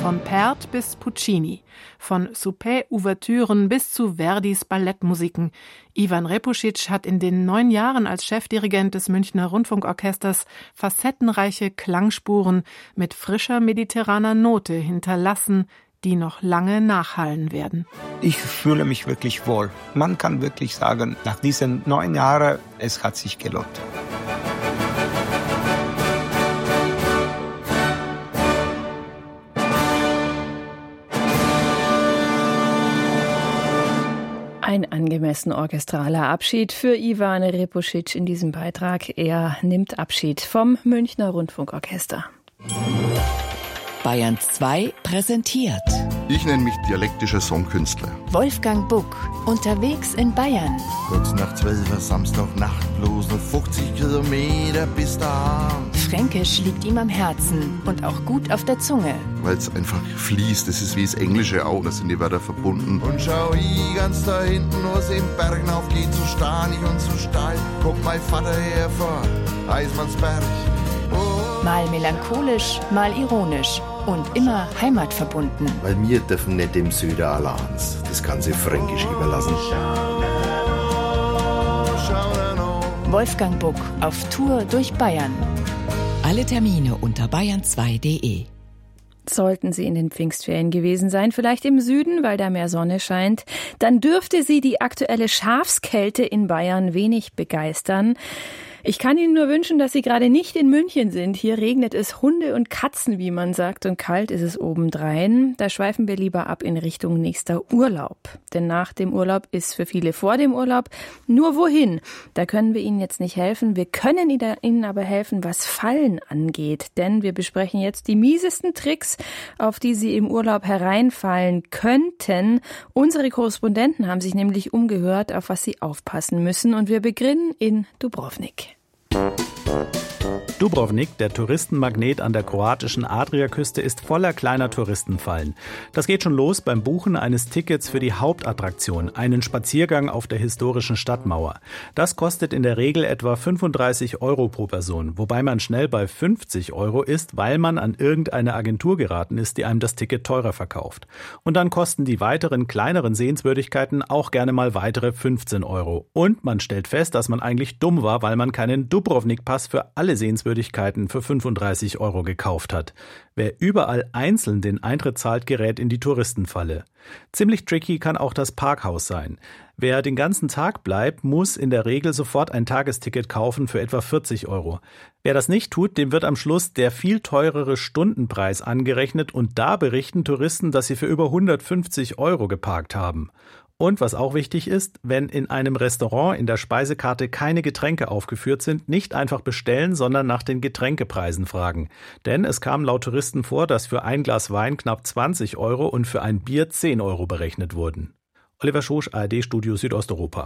Von Pärt bis Puccini, von Souper-Ouvertüren bis zu Verdis Ballettmusiken. Ivan Repušić hat in den 9 Jahren als Chefdirigent des Münchner Rundfunkorchesters facettenreiche Klangspuren mit frischer mediterraner Note hinterlassen, die noch lange nachhallen werden. Ich fühle mich wirklich wohl. Man kann wirklich sagen, nach diesen 9 Jahren, es hat sich gelohnt. Ein angemessen orchestraler Abschied für Ivan Repušić in diesem Beitrag. Er nimmt Abschied vom Münchner Rundfunkorchester. Bayern 2 präsentiert. Ich nenne mich dialektischer Songkünstler. Wolfgang Buck, unterwegs in Bayern. Kurz nach 12 Samstagnacht, bloß noch 50 Kilometer bis daheim. Fränkisch liegt ihm am Herzen und auch gut auf der Zunge. Weil es einfach fließt, das ist wie das Englische auch, da sind die Wörter verbunden. Und schau ich ganz da hinten, was im Bergen aufgeht, so stahnig und so steil. Guck mein Vater her vor Eismannsberg. Oh. Mal melancholisch, mal ironisch. Und immer heimatverbunden. Weil wir dürfen nicht dem Süden allein das Ganze fränkisch überlassen. Wolfgang Buck auf Tour durch Bayern. Alle Termine unter bayern2.de. Sollten Sie in den Pfingstferien gewesen sein, vielleicht im Süden, weil da mehr Sonne scheint, dann dürfte Sie die aktuelle Schafskälte in Bayern wenig begeistern. Ich kann Ihnen nur wünschen, dass Sie gerade nicht in München sind. Hier regnet es Hunde und Katzen, wie man sagt, und kalt ist es obendrein. Da schweifen wir lieber ab in Richtung nächster Urlaub. Denn nach dem Urlaub ist für viele vor dem Urlaub. Nur wohin? Da können wir Ihnen jetzt nicht helfen. Wir können Ihnen aber helfen, was Fallen angeht. Denn wir besprechen jetzt die miesesten Tricks, auf die Sie im Urlaub hereinfallen könnten. Unsere Korrespondenten haben sich nämlich umgehört, auf was sie aufpassen müssen. Und wir beginnen in Dubrovnik. Dubrovnik, der Touristenmagnet an der kroatischen Adriaküste, ist voller kleiner Touristenfallen. Das geht schon los beim Buchen eines Tickets für die Hauptattraktion, einen Spaziergang auf der historischen Stadtmauer. Das kostet in der Regel etwa 35 € pro Person, wobei man schnell bei 50 € ist, weil man an irgendeine Agentur geraten ist, die einem das Ticket teurer verkauft. Und dann kosten die weiteren kleineren Sehenswürdigkeiten auch gerne mal weitere 15 €. Und man stellt fest, dass man eigentlich dumm war, weil man keinen Dubrovnik-Pass für alle Sehenswürdigkeiten für 35 € gekauft hat. Wer überall einzeln den Eintritt zahlt, gerät in die Touristenfalle. Ziemlich tricky kann auch das Parkhaus sein. Wer den ganzen Tag bleibt, muss in der Regel sofort ein Tagesticket kaufen für etwa 40 €. Wer das nicht tut, dem wird am Schluss der viel teurere Stundenpreis angerechnet und da berichten Touristen, dass sie für über 150 € geparkt haben. Und was auch wichtig ist, wenn in einem Restaurant in der Speisekarte keine Getränke aufgeführt sind, nicht einfach bestellen, sondern nach den Getränkepreisen fragen. Denn es kam laut Touristen vor, dass für ein Glas Wein knapp 20 € und für ein Bier 10 € berechnet wurden. Oliver Schosch, ARD-Studio Südosteuropa.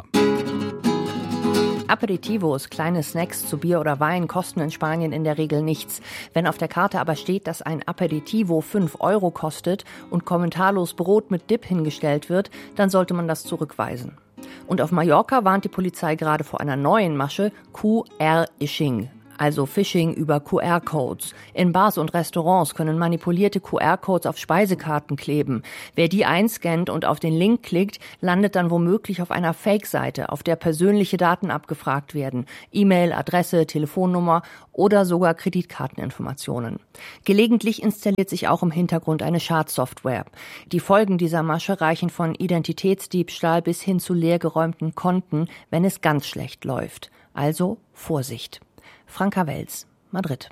Aperitivos, kleine Snacks zu Bier oder Wein, kosten in Spanien in der Regel nichts. Wenn auf der Karte aber steht, dass ein Aperitivo 5 € kostet und kommentarlos Brot mit Dip hingestellt wird, dann sollte man das zurückweisen. Und auf Mallorca warnt die Polizei gerade vor einer neuen Masche, QR-Ishing. Also Phishing über QR-Codes. In Bars und Restaurants können manipulierte QR-Codes auf Speisekarten kleben. Wer die einscannt und auf den Link klickt, landet dann womöglich auf einer Fake-Seite, auf der persönliche Daten abgefragt werden. E-Mail, Adresse, Telefonnummer oder sogar Kreditkarteninformationen. Gelegentlich installiert sich auch im Hintergrund eine Schadsoftware. Die Folgen dieser Masche reichen von Identitätsdiebstahl bis hin zu leergeräumten Konten, wenn es ganz schlecht läuft. Also Vorsicht. Franka Wels, Madrid.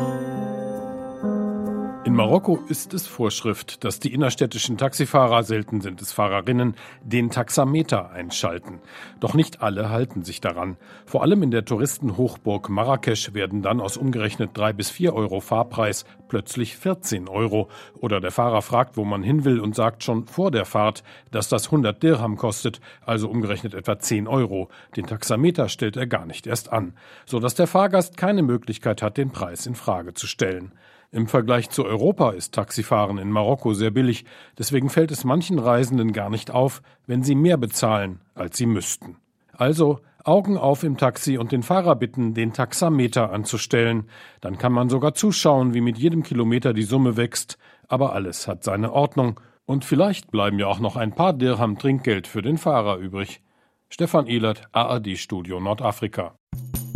In Marokko ist es Vorschrift, dass die innerstädtischen Taxifahrer, selten sind es Fahrerinnen, den Taxameter einschalten. Doch nicht alle halten sich daran. Vor allem in der Touristenhochburg Marrakesch werden dann aus umgerechnet 3 bis 4 € Fahrpreis plötzlich 14 €. Oder der Fahrer fragt, wo man hin will und sagt schon vor der Fahrt, dass das 100 Dirham kostet, also umgerechnet etwa 10 €. Den Taxameter stellt er gar nicht erst an, sodass der Fahrgast keine Möglichkeit hat, den Preis in Frage zu stellen. Im Vergleich zu Europa ist Taxifahren in Marokko sehr billig. Deswegen fällt es manchen Reisenden gar nicht auf, wenn sie mehr bezahlen, als sie müssten. Also Augen auf im Taxi und den Fahrer bitten, den Taxameter anzustellen. Dann kann man sogar zuschauen, wie mit jedem Kilometer die Summe wächst. Aber alles hat seine Ordnung. Und vielleicht bleiben ja auch noch ein paar Dirham Trinkgeld für den Fahrer übrig. Stefan Ehlert, ARD Studio Nordafrika.